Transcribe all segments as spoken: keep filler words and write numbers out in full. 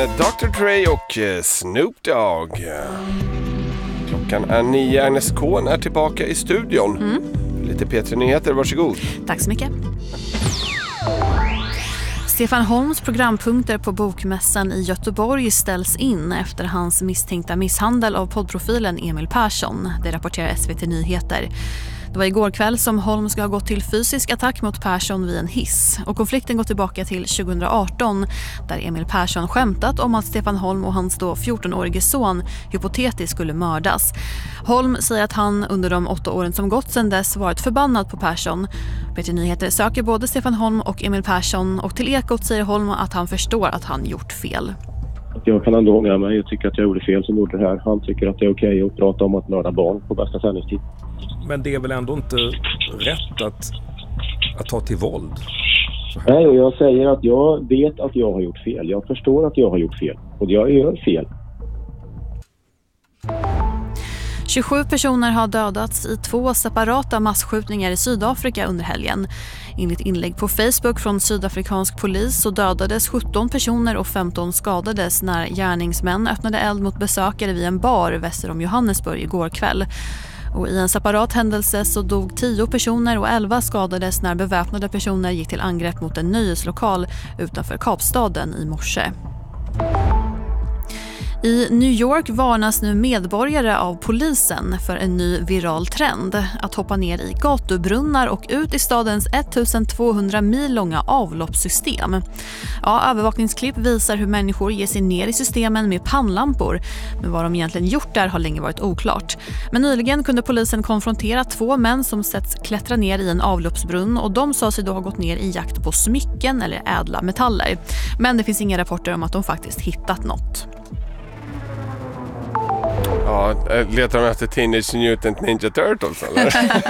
doktor Dre och Snoop Dogg. Klockan är nio. Agnes Kohn är tillbaka i studion. Mm. Lite P tre Nyheter, varsågod. Tack så mycket. Stefan Holms programpunkter på Bokmässan i Göteborg ställs in efter hans misstänkta misshandel av poddprofilen Emil Persson. Det rapporterar S V T Nyheter. Det var igår kväll som Holm ska ha gått till fysisk attack mot Persson vid en hiss. Och konflikten går tillbaka till tjugohundraarton där Emil Persson skämtat om att Stefan Holm och hans då fjortonårige son hypotetiskt skulle mördas. Holm säger att han under de åtta åren som gått sedan dess varit förbannad på Persson. P tre Nyheter söker både Stefan Holm och Emil Persson och till Ekot säger Holm att han förstår att han gjort fel. Jag kan ändå ångra mig. Jag tycker att jag gjorde fel som gjorde det här. Han tycker att det är okej att prata om att mörda barn på bästa sändningstid. Men det är väl ändå inte rätt att, att ta till våld? Nej, och jag säger att jag vet att jag har gjort fel. Jag förstår att jag har gjort fel. Och jag gör fel. tjugosju personer har dödats i två separata massskjutningar i Sydafrika under helgen. Enligt inlägg på Facebook från sydafrikansk polis så dödades sjutton personer och femton skadades när gärningsmän öppnade eld mot besökare vid en bar väster om Johannesburg igår kväll. Och i en separat händelse så dog tio personer och elva skadades när beväpnade personer gick till angrepp mot en nöjeslokal utanför Kapstaden i morse. I New York varnas nu medborgare av polisen för en ny viral trend. Att hoppa ner i gatubrunnar och ut i stadens ettusentvåhundra mil långa avloppssystem. Ja, övervakningsklipp visar hur människor ger sig ner i systemen med pannlampor. Men vad de egentligen gjort där har länge varit oklart. Men nyligen kunde polisen konfrontera två män som setts klättra ner i en avloppsbrunn. Och de sa sig då ha gått ner i jakt på smycken eller ädla metaller. Men det finns inga rapporter om att de faktiskt hittat något. Ja, letar de efter Teenage Mutant Ninja Turtles eller?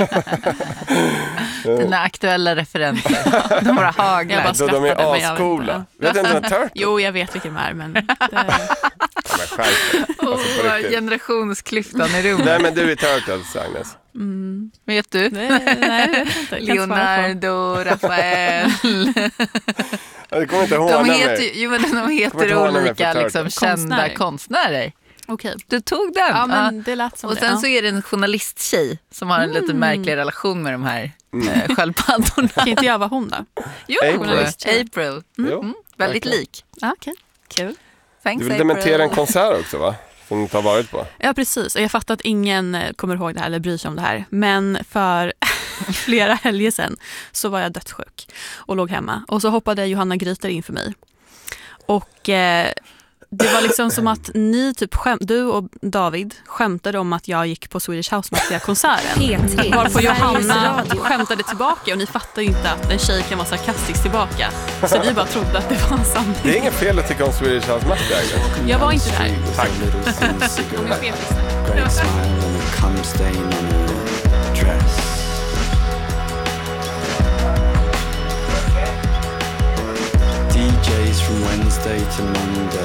Dina aktuella referenser. De bara haglar. Jag bara de är ascoola. Vet du inte vad Turtles? Jo, jag vet vilken de är, men... Det... alltså, oh, generationsklyftan i rummet. Nej, men du är Turtles, Agnes. Mm. Vet du? Nej, nej inte. Leonardo, Rafael. Jag kommer inte ihåg de mig. heter, jo, men de heter olika liksom, kända konstnärer. Okej. Du tog den. Ja, men det lät som och det. sen Ja. så är det en journalisttjej som har en mm. lite märklig relation med de här mm. äh, sköldpaddorna. Kan inte jag vara hon då? Jo, April. April. Mm. Mm. Väldigt okay. lik. Ja, okej. Okay. Kul. Thanks, du vill April. dementera en konsert också, va? Som du inte har varit på. Ja, precis. Och jag fattar att ingen kommer ihåg det här eller bryr sig om det här. Men för flera helger sedan så var jag dödssjuk och låg hemma. Och så hoppade Johanna Gryter in för mig. Och... Eh, det var liksom som att ni typ skäm- du och David skämtade om att jag gick på Swedish House Mafia-konserten. Varpå Johanna skämtade tillbaka och ni fattar ju inte att en tjej kan vara sarkastisk tillbaka. Så vi bara trodde att det var sant. Det är ingen fel att tycka om Swedish House Mafia. Jag var inte där. Tack. D Js from Wednesday to Monday.